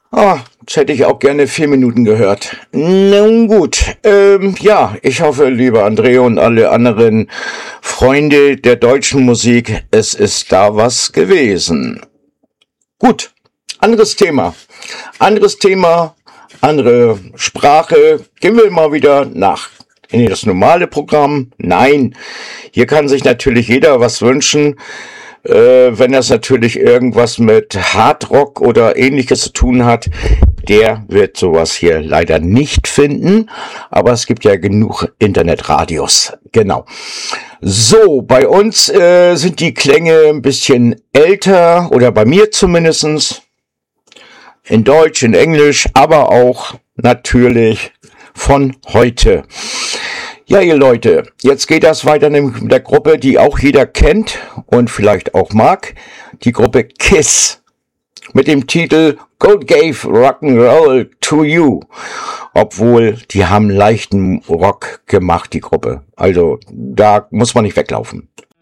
Jetzt hätte ich auch gerne 4 Minuten gehört. Nun gut, ja, ich hoffe, lieber André und alle anderen Freunde der deutschen Musik, es ist da was gewesen. Gut, anderes Thema. Anderes Thema, andere Sprache. Gehen wir mal wieder in das normale Programm. Nein, hier kann sich natürlich jeder was wünschen. Wenn das natürlich irgendwas mit Hardrock oder ähnliches zu tun hat, der wird sowas hier leider nicht finden. Aber es gibt ja genug Internetradios. Genau. So, bei uns sind die Klänge ein bisschen älter, oder bei mir zumindestens. In Deutsch, in Englisch, aber auch natürlich von heute. Ja, ihr Leute, jetzt geht das weiter mit der Gruppe, die auch jeder kennt und vielleicht auch mag. Die Gruppe KISS mit dem Titel God Gave Rock'n'Roll to You. Obwohl, die haben leichten Rock gemacht, die Gruppe. Also, da muss man nicht weglaufen.